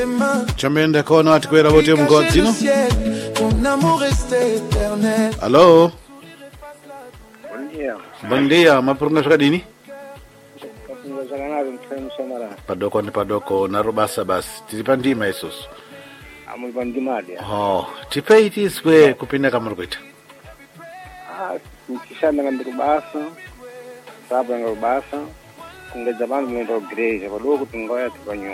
Chamende kono atikwera vote mgodzino. Allo. Bom dia, mapurunga zvakadini? Padoko ndi padoko narubasa basi. Tiri pandima isusu. Amuli pandima dia. Oh, tipei tiswe kupinda kamuri kuita. Nchishanda ngandirubasa. Saba ngarubasa. Kungeja bandu mwenda igreja. Padoko tingoya tipanyo.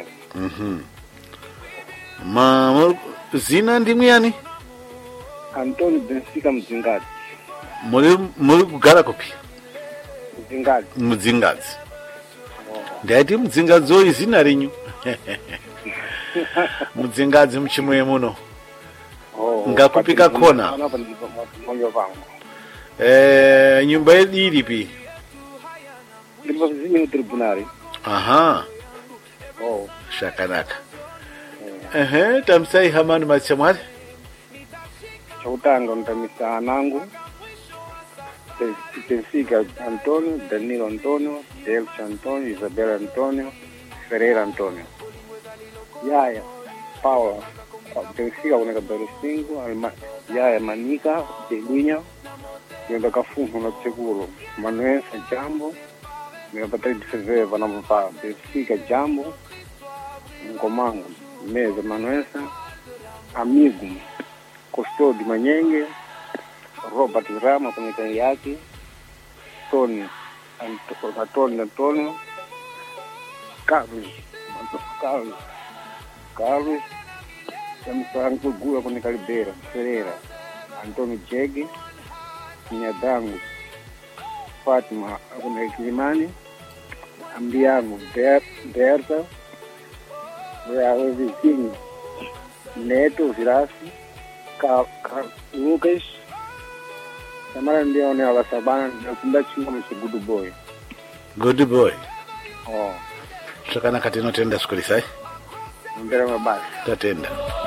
Zina ndimwi yani? Antoni Benfica Mzingazi. Muri kugara kupi? Mzingazi. Mzingazi. Ndaiti Mzingazi oyi zina rinyu. Mzingazi mchimwe muno. Ngakupika kona. Nyumba iri pi? Ndipo zimi tribunali. Aha. Shakanaka. Tamsai hamani machamwari? Chautanga ntamisa anangu. Benfica Antonio, Danilo Antonio, Delcio Antonio, Isabel Antonio, Ferreira Antonio. Yaya, Paula, Benfica kuna kabari 5, Yaya Manika, Belinha, yenda kafungu na Seguro, Manuel Jambo, yenda Patrick Ferreira vanampa Benfica Jambo, Ngomango, Meza Manuesa, Amigo, Costodi Manyenge, Robert Rama kwenye kani yake, Tony Antonio, Carlos, Samsangu Gula kwenye Kalibera, Ferreira, Antonio Jege, Nyadangu, Fatima kwenye Kilimani, Ambiangu, Berta, Vizinho, Neto, Virasi, Lucas, Samara ndio ni abasabana ndio kumba chingo mse good boy. Good boy. Shakana katino tenda skuli sai. Ndera mabasi. Tatenda.